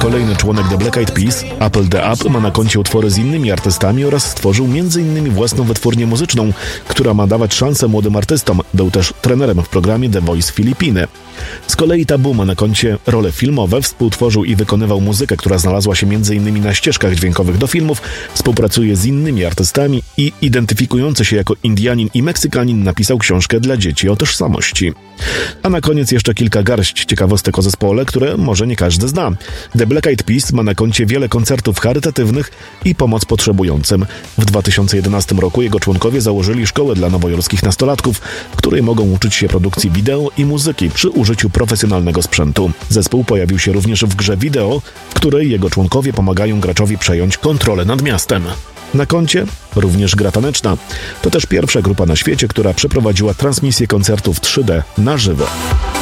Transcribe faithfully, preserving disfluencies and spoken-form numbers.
Kolejny członek The Black Eyed Peas, Apple the App, ma na koncie utwory z innymi artystami oraz stworzył między innymi własną wytwórnię muzyczną, która ma dawać szansę młodym artystom. Był też trenerem w programie The Voice Filipiny. Z kolei Tabu ma na koncie role filmowe, współtworzył i wykonywał muzykę, która znalazła się między innymi na ścieżkach dźwiękowych do filmów, współpracuje z innymi artystami i identyfikujący się jako Indianin i Meksykanin napisał książkę dla dzieci o tożsamości. A na koniec jeszcze kilka garść ciekawostek o zespole, które może nie każdy zna. The Black Eyed Peas ma na koncie wiele koncertów charytatywnych i pomoc potrzebującym. W dwa tysiące jedenastym roku jego członkowie założyli szkołę dla nowojorskich nastolatków, w której mogą uczyć się produkcji wideo i muzyki przy użyciu profesjonalnego sprzętu. Zespół pojawił się również w grze wideo, w której jego członkowie pomagają graczowi przejąć kontrolę nad miastem. Na koncie również gra taneczna. To też pierwsza grupa na świecie, która przeprowadziła transmisję koncertów trzy D na żywo.